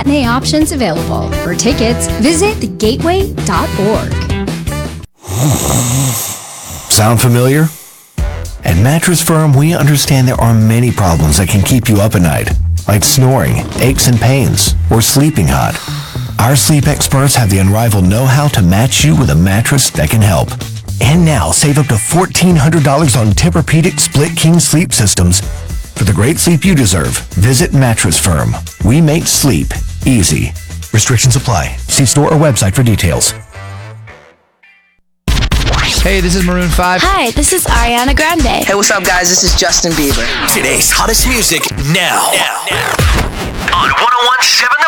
matinee options available. For tickets, visit thegateway.org. Sound familiar? At Mattress Firm, we understand there are many problems that can keep you up at night, like snoring, aches and pains, or sleeping hot. Our sleep experts have the unrivaled know-how to match you with a mattress that can help. And now, save up to $1,400 on Tempur-Pedic Split King sleep systems. For the great sleep you deserve, visit Mattress Firm. We make sleep easy. Restrictions apply. See store or website for details. Hey, this is Maroon 5. Hi, this is Ariana Grande. Hey, what's up, guys? This is Justin Bieber. Today's hottest music now. On 101.7